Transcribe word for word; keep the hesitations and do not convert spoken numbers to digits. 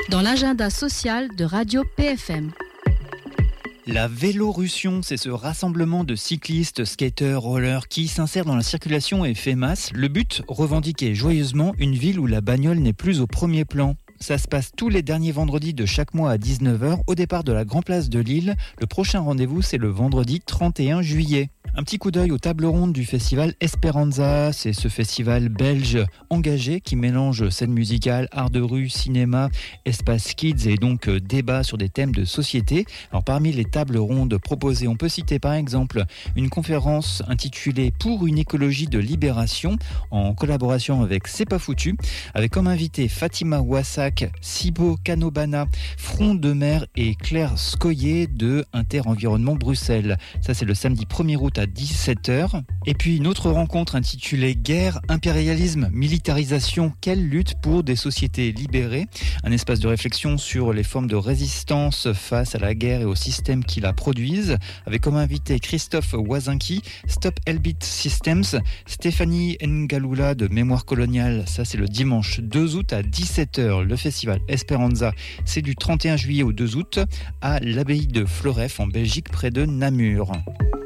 dans l'agenda social de Radio P F M. La Vélorussion, c'est ce rassemblement de cyclistes, skateurs, rollers qui s'insèrent dans la circulation et fait masse. Le but, revendiquer joyeusement une ville où la bagnole n'est plus au premier plan. Ça se passe tous les derniers vendredis de chaque mois à dix-neuf heures au départ de la Grand Place de Lille. Le prochain rendez-vous, c'est le vendredi trente et un juillet. Un petit coup d'œil aux tables rondes du festival Esperanza. C'est ce festival belge engagé qui mélange scène musicale, art de rue, cinéma, espace kids et donc euh, débat sur des thèmes de société. Alors parmi les tables rondes proposées, on peut citer par exemple une conférence intitulée Pour une écologie de libération en collaboration avec C'est pas foutu, avec comme invité Fatima Wassak, Sibo Kanobana, Front de Mer et Claire Scoyer de Inter-Environnement Bruxelles. Ça c'est le samedi premier août à dix-sept heures. Et puis une autre rencontre intitulée Guerre, impérialisme, militarisation, quelle lutte pour des sociétés libérées. Un espace de réflexion sur les formes de résistance face à la guerre et aux systèmes qui la produisent, avec comme invité Christophe Wazinki, Stop Elbit Systems, Stéphanie Ngalula de Mémoire coloniale. Ça c'est le dimanche deux août à dix-sept heures. Le festival Esperanza, c'est du trente et un juillet au deux août à l'abbaye de Floreffe en Belgique près de Namur.